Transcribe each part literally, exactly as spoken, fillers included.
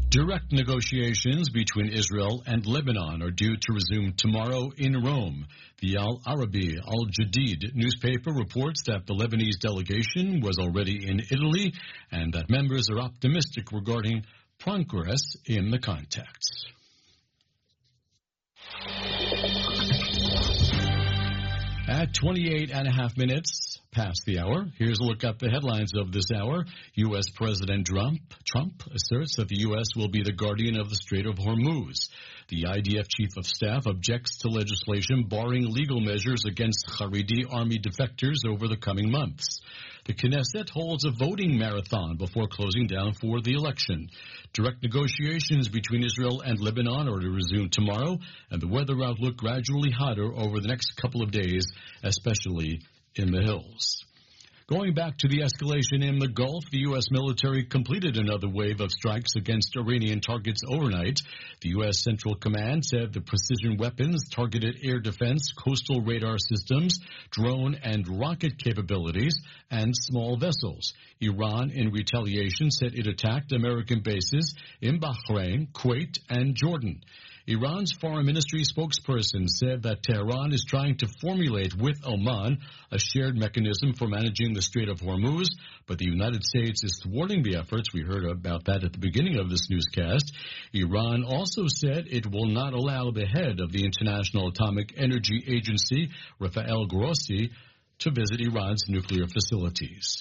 Direct negotiations between Israel and Lebanon are due to resume tomorrow in Rome. The Al Arabi Al Jadid newspaper reports that the Lebanese delegation was already in Italy and that members are optimistic regarding progress in the contacts. At twenty-eight and a half minutes past the hour, here's a look at the headlines of this hour. U S. President Trump, Trump asserts that the U S will be the guardian of the Strait of Hormuz. The I D F chief of staff objects to legislation barring legal measures against Haredi army defectors over the coming months. The Knesset holds a voting marathon before closing down for the election. Direct negotiations between Israel and Lebanon are to resume tomorrow, and the weather outlook gradually hotter over the next couple of days, especially in the hills. Going back to the escalation in the Gulf, the U S military completed another wave of strikes against Iranian targets overnight. The U S Central Command said the precision weapons targeted air defense, coastal radar systems, drone and rocket capabilities, and small vessels. Iran, in retaliation, said it attacked American bases in Bahrain, Kuwait, and Jordan. Iran's foreign ministry spokesperson said that Tehran is trying to formulate with Oman a shared mechanism for managing the Strait of Hormuz, but the United States is thwarting the efforts. We heard about that at the beginning of this newscast. Iran also said it will not allow the head of the International Atomic Energy Agency, Rafael Grossi, to visit Iran's nuclear facilities.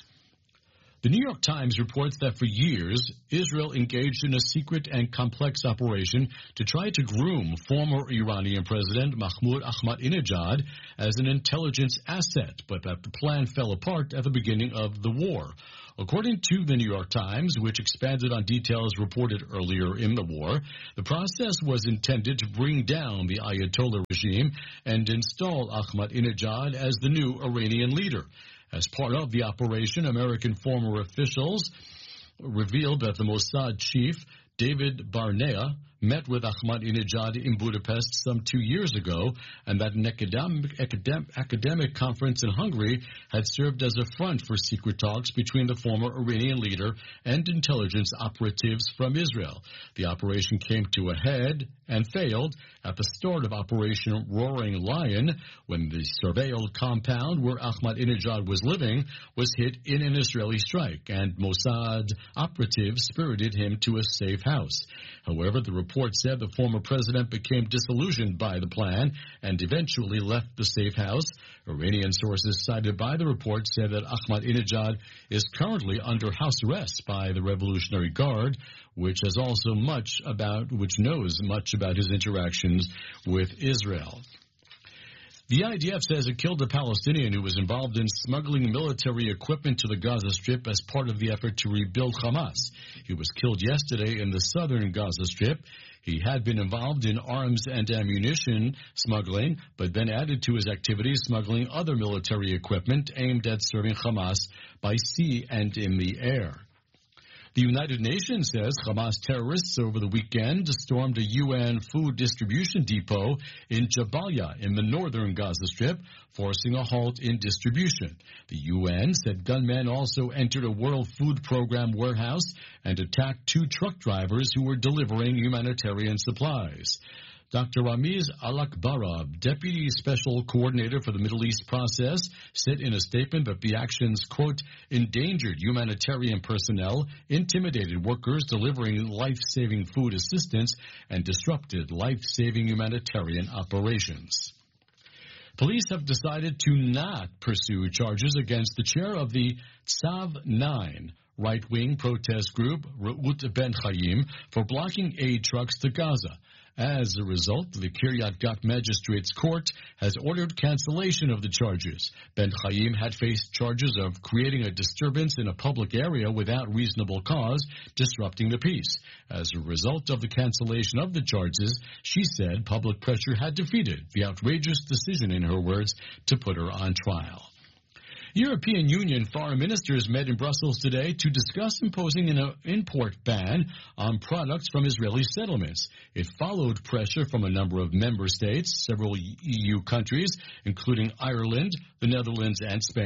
The New York Times reports that for years, Israel engaged in a secret and complex operation to try to groom former Iranian President Mahmoud Ahmadinejad as an intelligence asset, but that the plan fell apart at the beginning of the war. According to the New York Times, which expanded on details reported earlier in the war, the process was intended to bring down the Ayatollah regime and install Ahmadinejad as the new Iranian leader. As part of the operation, American former officials revealed that the Mossad chief, David Barnea, met with Ahmadinejad in Budapest some two years ago, and that an academic, academic, academic conference in Hungary had served as a front for secret talks between the former Iranian leader and intelligence operatives from Israel. The operation came to a head and failed at the start of Operation Roaring Lion, when the surveilled compound where Ahmadinejad was living was hit in an Israeli strike, and Mossad operatives spirited him to a safe house. However, the report said the former president became disillusioned by the plan and eventually left the safe house. Iranian sources cited by the report said that Ahmadinejad is currently under house arrest by the Revolutionary Guard, which has also much about, which knows much about his interactions with Israel. The I D F says it killed a Palestinian who was involved in smuggling military equipment to the Gaza Strip as part of the effort to rebuild Hamas. He was killed yesterday in the southern Gaza Strip. He had been involved in arms and ammunition smuggling, but then added to his activities smuggling other military equipment aimed at serving Hamas by sea and in the air. The United Nations says Hamas terrorists over the weekend stormed a U N food distribution depot in Jabalia in the northern Gaza Strip, forcing a halt in distribution. The U N said gunmen also entered a World Food Program warehouse and attacked two truck drivers who were delivering humanitarian supplies. Doctor Ramiz Al-Akbarab, Deputy Special Coordinator for the Middle East Process, said in a statement that the actions, quote, endangered humanitarian personnel, intimidated workers delivering life-saving food assistance, and disrupted life-saving humanitarian operations. Police have decided to not pursue charges against the chair of the Tzav nine right-wing protest group, Reut Ben Chaim, for blocking aid trucks to Gaza. As a result, the Kiryat Gat Magistrates Court has ordered cancellation of the charges. Ben Chaim had faced charges of creating a disturbance in a public area without reasonable cause, disrupting the peace. As a result of the cancellation of the charges, she said public pressure had defeated the outrageous decision, in her words, to put her on trial. European Union foreign ministers met in Brussels today to discuss imposing an import ban on products from Israeli settlements. It followed pressure from a number of member states. Several E U countries, including Ireland, the Netherlands, and Spain,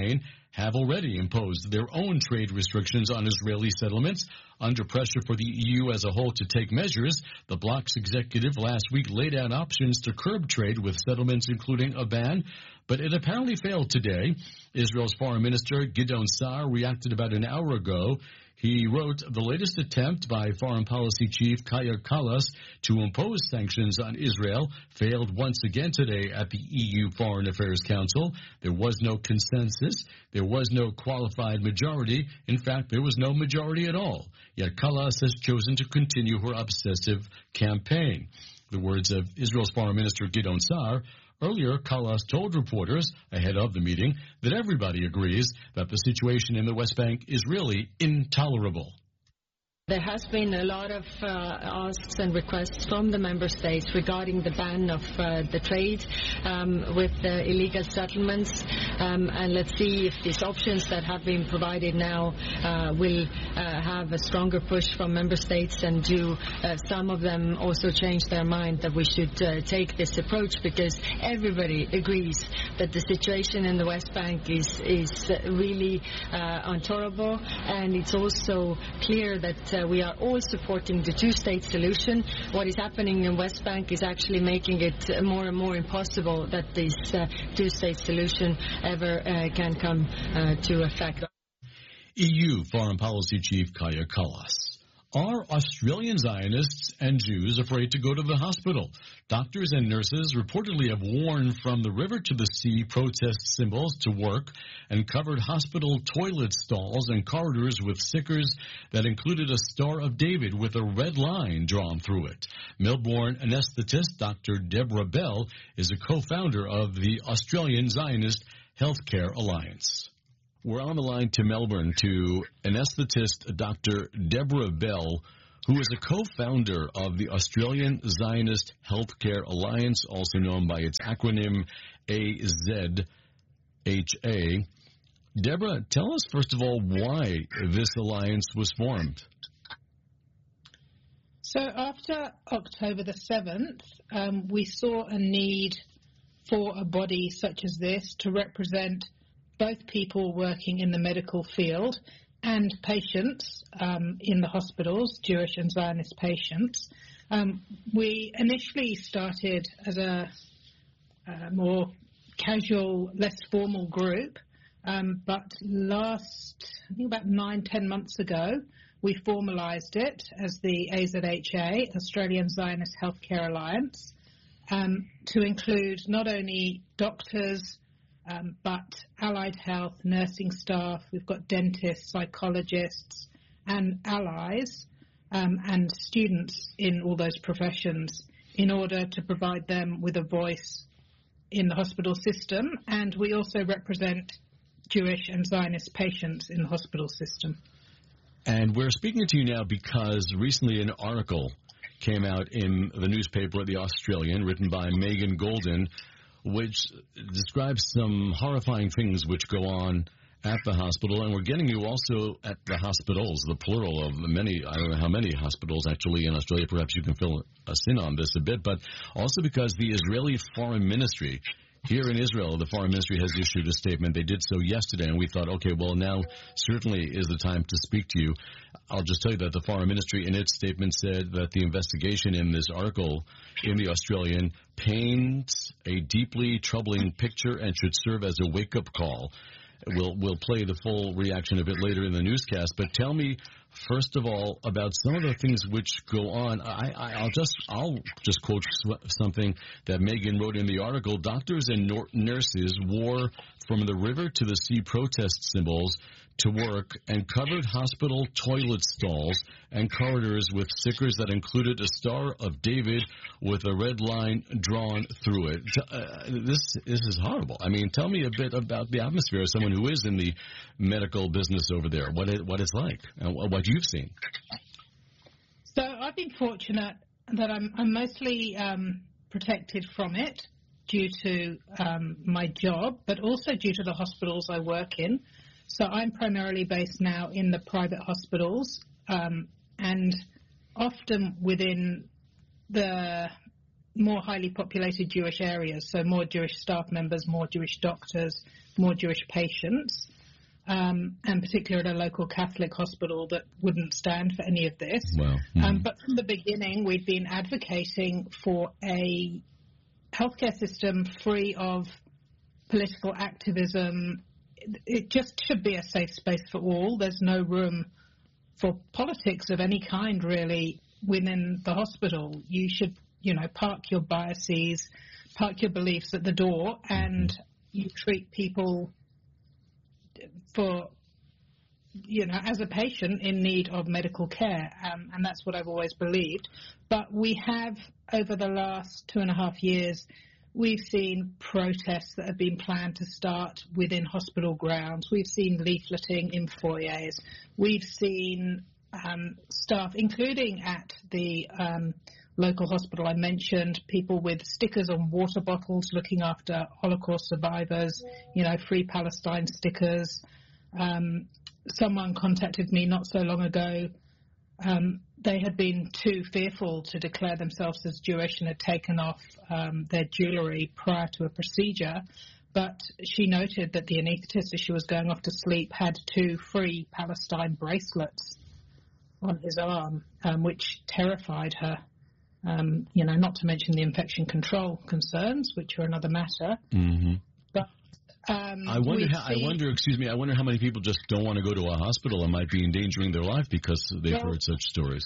have already imposed their own trade restrictions on Israeli settlements. Under pressure for the E U as a whole to take measures, the bloc's executive last week laid out options to curb trade with settlements, including a ban, but it apparently failed today. Israel's Foreign Minister Gideon Sa'ar reacted about an hour ago. He wrote, the latest attempt by Foreign Policy Chief Kaja Kallas to impose sanctions on Israel failed once again today at the E U Foreign Affairs Council. There was no consensus. There was no qualified majority. In fact, there was no majority at all. Yet Kallas has chosen to continue her obsessive campaign. The words of Israel's Foreign Minister Gideon Sa'ar. Earlier, Kallas told reporters ahead of the meeting that everybody agrees that the situation in the West Bank is really intolerable. There has been a lot of uh, asks and requests from the member states regarding the ban of uh, the trade um, with the illegal settlements, um, and let's see if these options that have been provided now uh, will uh, have a stronger push from member states, and do uh, some of them also change their mind that we should uh, take this approach, because everybody agrees that the situation in the West Bank is, is really uh, intolerable, and it's also clear that uh, Uh, we are all supporting the two-state solution. What is happening in West Bank is actually making it uh, more and more impossible that this uh, two-state solution ever uh, can come uh, to effect. E U Foreign Policy Chief Kaja Kallas. Are Australian Zionists and Jews afraid to go to the hospital? Doctors and nurses reportedly have worn from the river to the sea protest symbols to work and covered hospital toilet stalls and corridors with stickers that included a Star of David with a red line drawn through it. Melbourne anesthetist Doctor Deborah Bell is a co-founder of the Australian Zionist Healthcare Alliance. We're on the line to Melbourne to anesthetist Doctor Deborah Bell, who is a co-founder of the Australian Zionist Healthcare Alliance, also known by its acronym A Z H A. Deborah, tell us, first of all, why this alliance was formed. So after October the seventh, um, we saw a need for a body such as this to represent both people working in the medical field and patients um, in the hospitals, Jewish and Zionist patients. Um, we initially started as a, a more casual, less formal group, um, but last, I think about nine, ten months ago, we formalised it as the A Z H A, Australian Zionist Healthcare Alliance, um, to include not only doctors, Um, but allied health, nursing staff, we've got dentists, psychologists, and allies um, and students in all those professions, in order to provide them with a voice in the hospital system. And we also represent Jewish and Zionist patients in the hospital system. And we're speaking to you now because recently an article came out in the newspaper, The Australian, written by Megan Golden, which describes some horrifying things which go on at the hospital. And we're getting you also at the hospitals, the plural of many, I don't know how many hospitals actually in Australia. Perhaps you can fill us in on this a bit, but also because the Israeli Foreign Ministry here in Israel, the Foreign Ministry has issued a statement. They did so yesterday, and we thought, okay, well, now certainly is the time to speak to you. I'll just tell you that the Foreign Ministry in its statement said that the investigation in this article in the Australian paints a deeply troubling picture and should serve as a wake-up call. We'll, we'll play the full reaction of it later in the newscast, but tell me, first of all, about some of the things which go on. I, I, I'll just I'll just quote something that Megan wrote in the article. Doctors and nor- nurses wore from the river to the sea protest symbols to work and covered hospital toilet stalls and corridors with stickers that included a Star of David with a red line drawn through it. Uh, this, this is horrible. I mean, tell me a bit about the atmosphere as someone who is in the medical business over there, what it, what it's like and what you've seen. So I've been fortunate that I'm, I'm mostly um, protected from it due to um, my job, but also due to the hospitals I work in. So I'm primarily based now in the private hospitals, um, and often within the more highly populated Jewish areas, so more Jewish staff members, more Jewish doctors, more Jewish patients. um, and particularly at a local Catholic hospital that wouldn't stand for any of this. Well, mm. um, but from the beginning, we've been advocating for a healthcare system free of political activism. It just should be a safe space for all. There's no room for politics of any kind, really, within the hospital. You should, you know, park your biases, park your beliefs at the door, and you treat people for, you know, as a patient in need of medical care. Um, and that's what I've always believed. But we have, over the last two and a half years, we've seen protests that have been planned to start within hospital grounds. We've seen leafleting in foyers. We've seen um, staff, including at the um, local hospital I mentioned, people with stickers on water bottles looking after Holocaust survivors, you know, Free Palestine stickers. Um, someone contacted me not so long ago. Um, they had been too fearful to declare themselves as Jewish and had taken off um, their jewellery prior to a procedure. But she noted that the anaesthetist, as she was going off to sleep, had two Free Palestine bracelets on his arm, um, which terrified her. Um, you know, not to mention the infection control concerns, which are another matter. Mm-hmm. But um, I wonder. How, seen, I wonder. Excuse me. I wonder how many people just don't want to go to a hospital and might be endangering their life because they've well, heard such stories.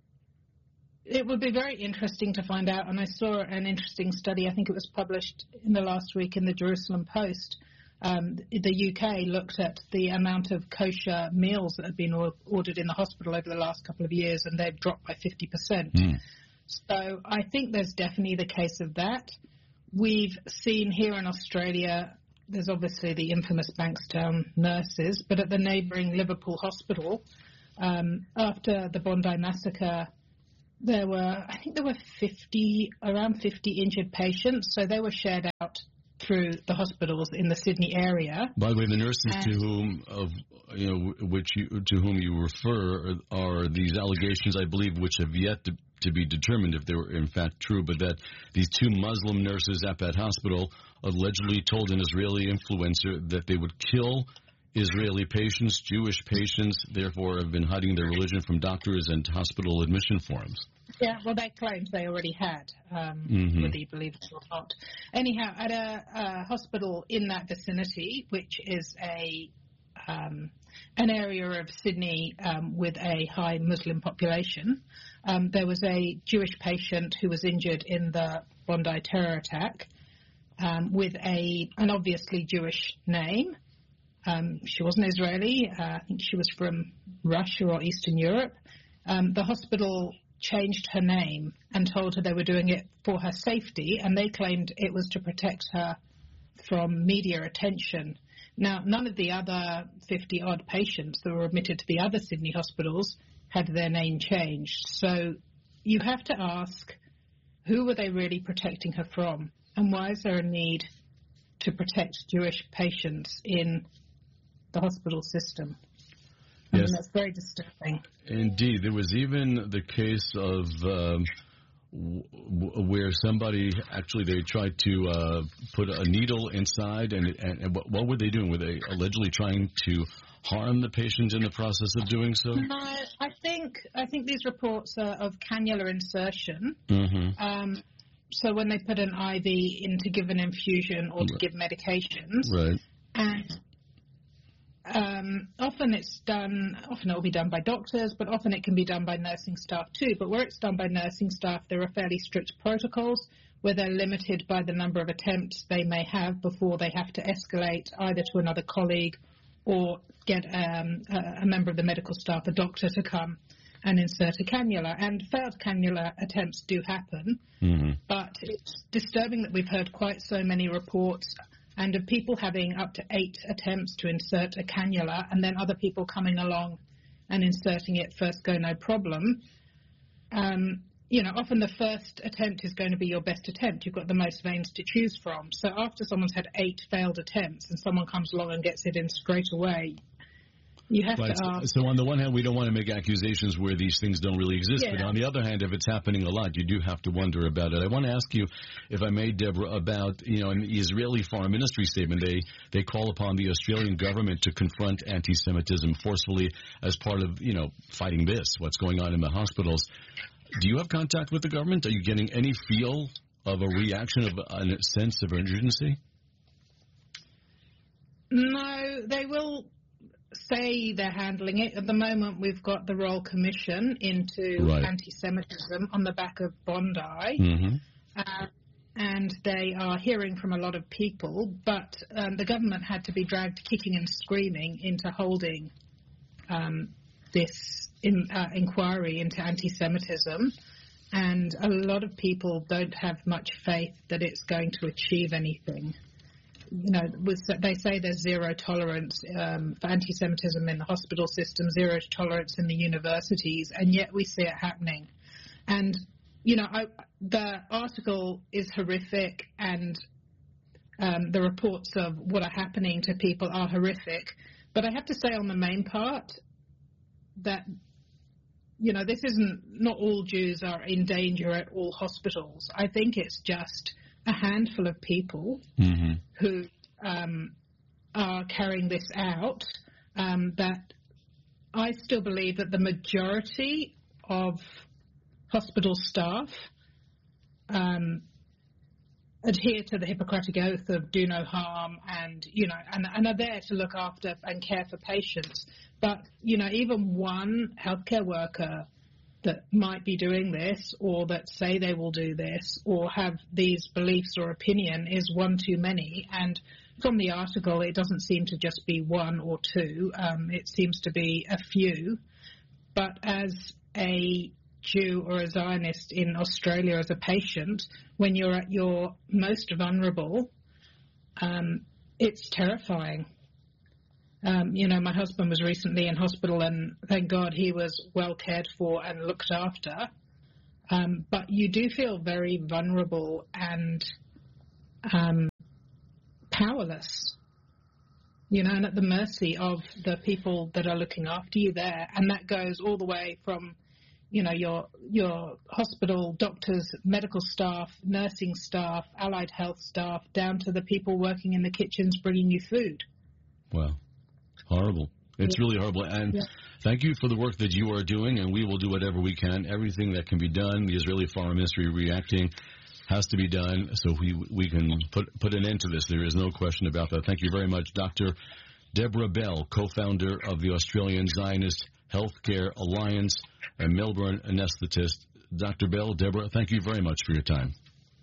It would be very interesting to find out. And I saw an interesting study. I think it was published in the last week in the Jerusalem Post. Um, the U K looked at the amount of kosher meals that have been or- ordered in the hospital over the last couple of years, and they've dropped by fifty percent. Mm. So I think there's definitely the case of that. We've seen here in Australia, there's obviously the infamous Bankstown nurses, but at the neighbouring Liverpool hospital, um, after the Bondi massacre, there were, I think there were fifty, around fifty injured patients, so they were shared out through the hospitals in the Sydney area. By the way, the nurses and, to whom of you know which you, to whom you refer are these allegations, I believe, which have yet to, to be determined if they were in fact true, but that these two Muslim nurses at that hospital allegedly told an Israeli influencer that they would kill Israeli patients, Jewish patients, therefore have been hiding their religion from doctors and hospital admission forms. Yeah, well, they claimed they already had, um, mm-hmm. whether you believe it or not. Anyhow, at a, a hospital in that vicinity, which is a um, an area of Sydney um, with a high Muslim population, um, there was a Jewish patient who was injured in the Bondi terror attack um, with a an obviously Jewish name. Um, she wasn't Israeli. Uh, I think she was from Russia or Eastern Europe. Um, the hospital changed her name and told her they were doing it for her safety, and they claimed it was to protect her from media attention. Now, none of the other fifty-odd patients that were admitted to the other Sydney hospitals had their name changed. So you have to ask, who were they really protecting her from? And why is there a need to protect Jewish patients in the hospital system? I Yes. mean, that's very disturbing. Indeed. There was even the case of um, w- where somebody, actually, they tried to uh, put a needle inside, and, and, and what, what were they doing? Were they allegedly trying to harm the patient in the process of doing so? No, I think I think these reports are of cannula insertion. Mm-hmm. Um, so when they put an I V in to give an infusion or to give medications, right. and Um, often it's done, often it will be done by doctors, but often it can be done by nursing staff too. But where it's done by nursing staff, there are fairly strict protocols where they're limited by the number of attempts they may have before they have to escalate either to another colleague or get um, a, a member of the medical staff, a doctor, to come and insert a cannula. And failed cannula attempts do happen, mm-hmm. but it's disturbing that we've heard quite so many reports and of people having up to eight attempts to insert a cannula and then other people coming along and inserting it first go, no problem. Um, you know, often the first attempt is going to be your best attempt. You've got the most veins to choose from. So after someone's had eight failed attempts and someone comes along and gets it in straight away, You have right. to ask. So on the one hand, we don't want to make accusations where these things don't really exist. Yeah. But on the other hand, if it's happening a lot, you do have to wonder about it. I want to ask you, if I may, Deborah, about, you know, in the Israeli Foreign Ministry statement, they, they call upon the Australian government to confront anti-Semitism forcefully as part of, you know, fighting this, what's going on in the hospitals. Do you have contact with the government? Are you getting any feel of a reaction, of a sense of urgency? No, they will say they're handling it. At the moment, we've got the Royal Commission into right. anti-Semitism on the back of Bondi, mm-hmm. uh, and they are hearing from a lot of people, but um, the government had to be dragged kicking and screaming into holding um, this in, uh, inquiry into anti-Semitism, and a lot of people don't have much faith that it's going to achieve anything. You know, with, they say there's zero tolerance um, for anti-Semitism in the hospital system, zero tolerance in the universities, and yet we see it happening. And, you know, I, the article is horrific, and um, the reports of what are happening to people are horrific. But I have to say on the main part that, you know, this isn't, not all Jews are in danger at all hospitals. I think it's just a handful of people mm-hmm. who um, are carrying this out, um, that I still believe that the majority of hospital staff um, adhere to the Hippocratic Oath of do no harm and, you know, and, and are there to look after and care for patients. But, you know, even one healthcare worker that might be doing this or that say they will do this or have these beliefs or opinion is one too many. And from the article, it doesn't seem to just be one or two. Um, it seems to be a few. But as a Jew or a Zionist in Australia, as a patient, when you're at your most vulnerable, um, it's terrifying. Um, you know, my husband was recently in hospital, and thank God he was well cared for and looked after. Um, but you do feel very vulnerable and um, powerless, you know, and at the mercy of the people that are looking after you there. And that goes all the way from, you know, your your hospital doctors, medical staff, nursing staff, allied health staff, down to the people working in the kitchens bringing you food. Wow. Horrible. It's yeah. really horrible. And yeah. thank you for the work that you are doing, and we will do whatever we can. Everything that can be done, the Israeli Foreign Ministry reacting has to be done so we we can put, put an end to this. There is no question about that. Thank you very much, Doctor Deborah Bell, co-founder of the Australian Zionist Healthcare Alliance and Melbourne anesthetist. Doctor Bell, Deborah, thank you very much for your time.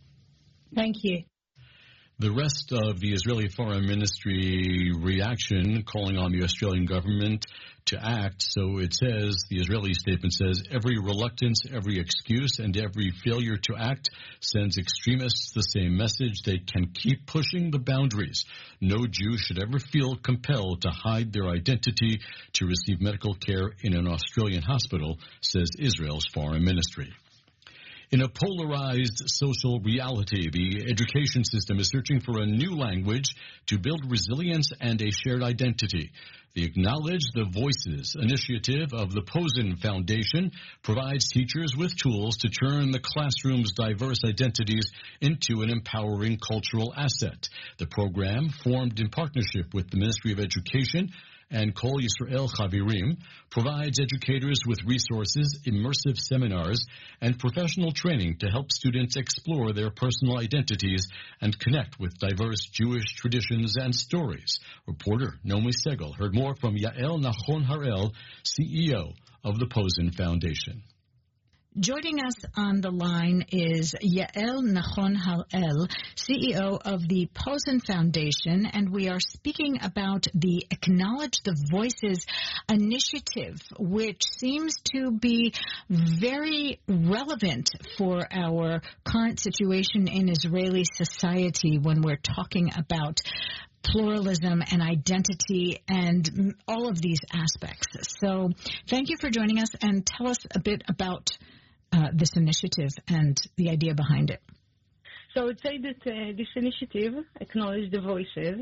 Thank you. The rest of the Israeli Foreign Ministry reaction calling on the Australian government to act. So it says, the Israeli statement says, every reluctance, every excuse, and every failure to act sends extremists the same message. They can keep pushing the boundaries. No Jew should ever feel compelled to hide their identity to receive medical care in an Australian hospital, says Israel's Foreign Ministry. In a polarized social reality, the education system is searching for a new language to build resilience and a shared identity. The Acknowledge the Voices initiative of the Posen Foundation provides teachers with tools to turn the classroom's diverse identities into an empowering cultural asset. The program, formed in partnership with the Ministry of Education and Kol Yisrael Chavirim, provides educators with resources, immersive seminars, and professional training to help students explore their personal identities and connect with diverse Jewish traditions and stories. Reporter Naomi Segal heard more from Yael Nachon-Harel, C E O of the Posen Foundation. Joining us on the line is Yael Nachon-Harel, C E O of the Posen Foundation, and we are speaking about the Acknowledge the Voices initiative, which seems to be very relevant for our current situation in Israeli society when we're talking about pluralism and identity and all of these aspects. So thank you for joining us, and tell us a bit about Uh, this initiative and the idea behind it. So I would say that uh, this initiative, Acknowledge the Voices,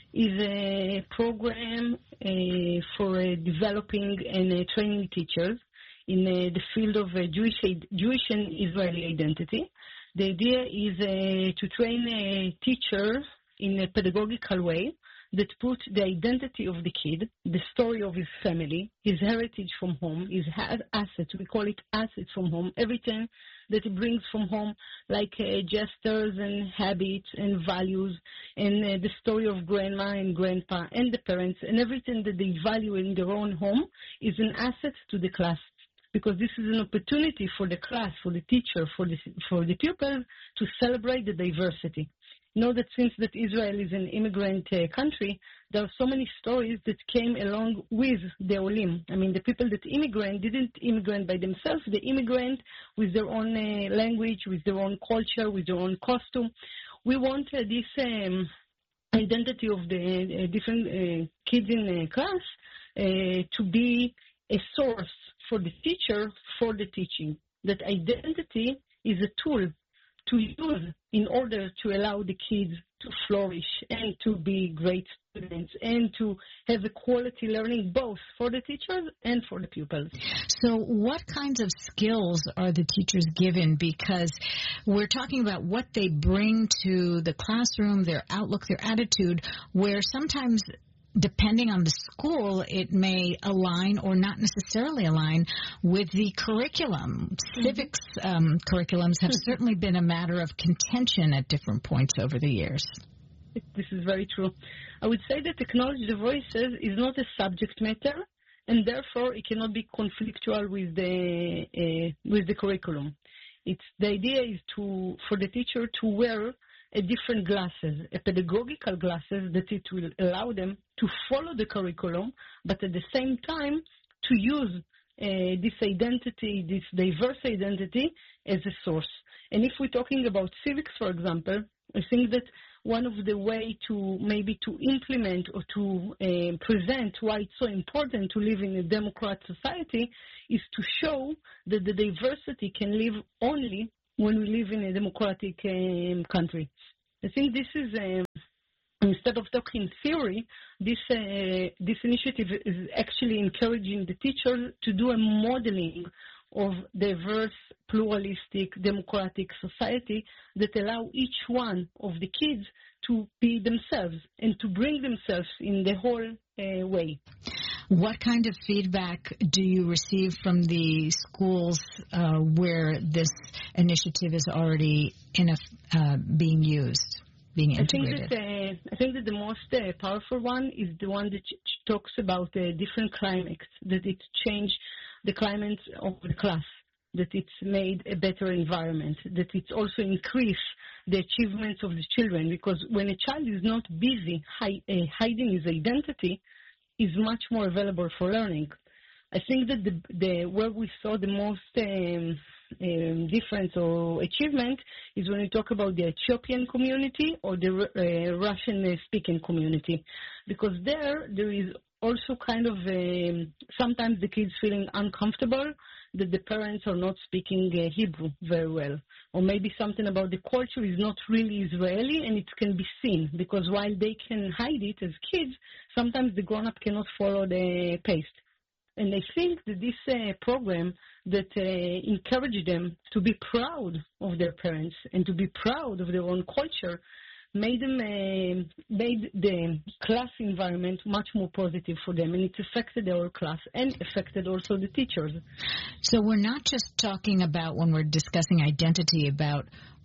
is a program uh, for uh, developing and uh, training teachers in uh, the field of uh, Jewish, Jewish and Israeli identity. The idea is uh, to train a teacher in a pedagogical way that put the identity of the kid, the story of his family, his heritage from home, his ha- assets, we call it assets from home, everything that he brings from home, like uh, gestures and habits and values, and uh, the story of grandma and grandpa and the parents, and everything that they value in their own home is an asset to the class. Because this is an opportunity for the class, for the teacher, for the, for the pupils to celebrate the diversity. You know that since that Israel is an immigrant uh, country, there are so many stories that came along with the Olim. I mean, the people that immigrant didn't immigrant by themselves. They immigrant with their own uh, language, with their own culture, with their own costume. We want uh, this um, identity of the uh, different uh, kids in the class uh, to be a source for the teacher for the teaching. That identity is a tool to use in order to allow the kids to flourish and to be great students and to have a quality learning both for the teachers and for the pupils. So what kinds of skills are the teachers given? Because we're talking about what they bring to the classroom, their outlook, their attitude, where sometimes depending on the school, it may align or not necessarily align with the curriculum. Mm-hmm. Civics um, curriculums have mm-hmm. certainly been a matter of contention at different points over the years. This is very true. I would say that Acknowledge the Voices is not a subject matter, and therefore it cannot be conflictual with the uh, with the curriculum. It's the idea is to for the teacher to wear a different glasses, a pedagogical glasses that it will allow them to follow the curriculum, but at the same time to use uh, this identity, this diverse identity as a source. And if we're talking about civics, for example, I think that one of the way to maybe to implement or to uh, present why it's so important to live in a democratic society is to show that the diversity can live only when we live in a democratic um, country. I think this is, um, instead of talking theory, this uh, this initiative is actually encouraging the teachers to do a modeling of diverse, pluralistic, democratic society that allow each one of the kids to be themselves and to bring themselves in the whole uh, way. What kind of feedback do you receive from the schools uh, where this initiative is already in a, uh, being used, being integrated? I think that, uh, I think that the most uh, powerful one is the one that ch- talks about uh, different climates, that it changed the climate of the class, that it's made a better environment, that it's also increased the achievements of the children, because when a child is not busy hi- uh, hiding his identity, is much more available for learning. I think that the, the where we saw the most um, um, difference or achievement is when we talk about the Ethiopian community or the uh, Russian-speaking community, because there there is also kind of um, sometimes the kids feeling uncomfortable that the parents are not speaking uh, Hebrew very well, or maybe something about the culture is not really Israeli and it can be seen, because while they can hide it as kids, sometimes the grown-up cannot follow the pace. And I think that this uh, program that uh, encouraged them to be proud of their parents and to be proud of their own culture made them uh, made the class environment much more positive for them, and it affected our class and affected also the teachers. So we're not just talking about, when we're discussing identity, about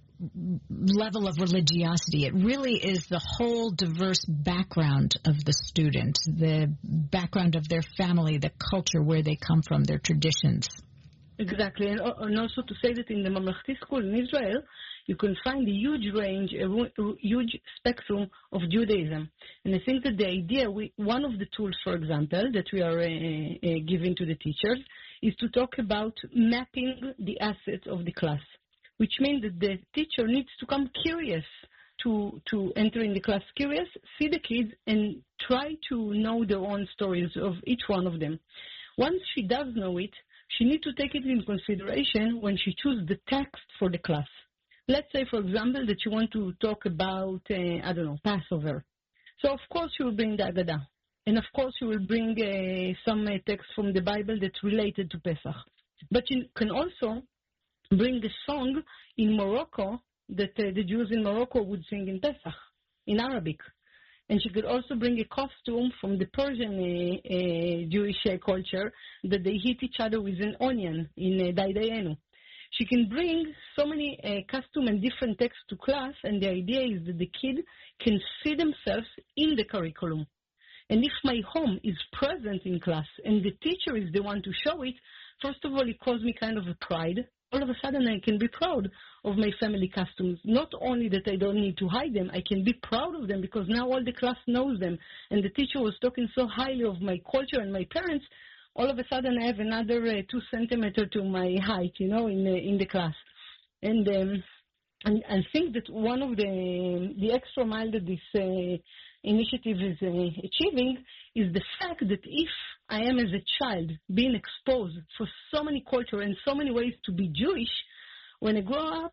level of religiosity. It really is the whole diverse background of the student, the background of their family, the culture, where they come from, their traditions. Exactly, and, and also to say that in the Mamlechti school in Israel, you can find a huge range, a huge spectrum of Judaism. And I think that the idea, we, one of the tools, for example, that we are uh, uh, giving to the teachers is to talk about mapping the assets of the class, which means that the teacher needs to come curious to, to enter in the class, curious, see the kids, and try to know their own stories of each one of them. Once she does know it, she needs to take it into consideration when she chooses the text for the class. Let's say, for example, that you want to talk about, uh, I don't know, Passover. So, of course, she will bring the Agadah. And, of course, she will bring uh, some uh, text from the Bible that's related to Pesach. But you can also bring a song in Morocco that uh, the Jews in Morocco would sing in Pesach, in Arabic. And she could also bring a costume from the Persian uh, uh, Jewish uh, culture that they hit each other with an onion in uh, Daidayenu. She can bring so many uh, costume and different texts to class, and the idea is that the kid can see themselves in the curriculum. And if my home is present in class and the teacher is the one to show it, first of all, it causes me kind of a pride. All of a sudden, I can be proud of my family costumes. Not only that I don't need to hide them, I can be proud of them because now all the class knows them. And the teacher was talking so highly of my culture and my parents, all of a sudden I have another uh, two centimeter to my height, you know, in the, in the class. And um, and I think that one of the the extra mile that this uh, initiative is uh, achieving is the fact that if I am as a child being exposed for so many cultures and so many ways to be Jewish, when I grow up,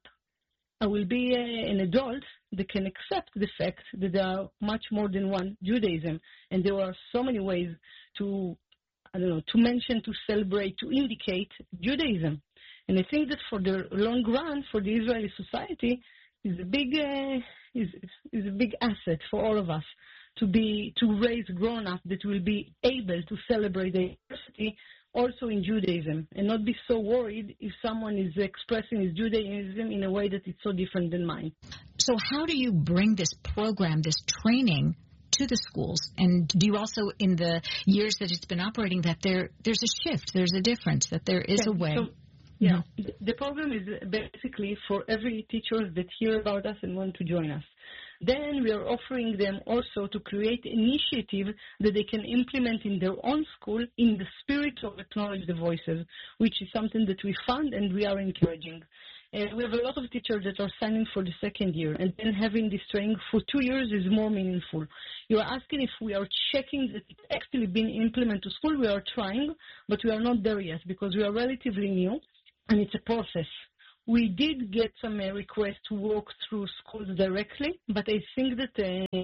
I will be uh, an adult that can accept the fact that there are much more than one Judaism, and there are so many ways to, I don't know, to mention, to celebrate, to indicate Judaism. And I think that for the long run, for the Israeli society, is a big uh, is is a big asset for all of us to be to raise grown-ups that will be able to celebrate the diversity also in Judaism and not be so worried if someone is expressing his Judaism in a way that is so different than mine. So how do you bring this program, this training, to the schools? And do you also, in the years that it's been operating, that there there's a shift, there's a difference, that there is yeah, a way? So, yeah, mm-hmm. The program is basically for every teacher that hear about us and want to join us. Then we are offering them also to create initiative that they can implement in their own school in the spirit of Acknowledge the Voices, which is something that we fund and we are encouraging. Uh, we have a lot of teachers that are signing for the second year, and then having this training for two years is more meaningful. You are asking if we are checking that it's actually being implemented to school. We are trying, but we are not there yet because we are relatively new, and it's a process. We did get some uh, requests to walk through schools directly, but I think that uh,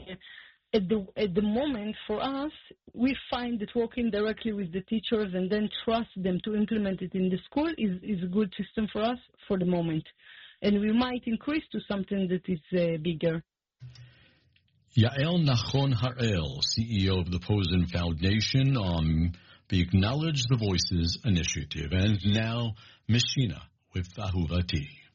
at the at the moment for us, we find that working directly with the teachers and then trust them to implement it in the school is, is a good system for us for the moment. And we might increase to something that is uh, bigger. Yael Nachon Harel, C E O of the Posen Foundation, on the Acknowledge the Voices initiative. And now, Miss Sheena with Ahuvati.